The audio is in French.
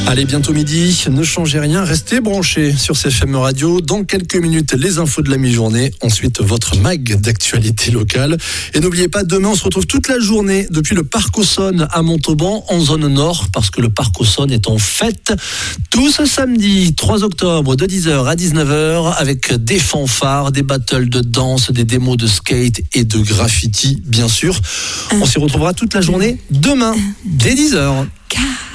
Allez, bientôt midi, ne changez rien, restez branchés sur CFM Radio. Dans quelques minutes, les infos de la mi-journée. Ensuite, votre mag d'actualité locale. Et n'oubliez pas, demain, on se retrouve toute la journée depuis le Parc Auxonne à Montauban, en zone nord, parce que le Parc Auxonne est en fête. Tout ce samedi, 3 octobre, de 10h à 19h, avec des fanfares, des battles de danse, des démos de skate et de graffiti, bien sûr. On s'y retrouvera toute la journée demain, dès 10h.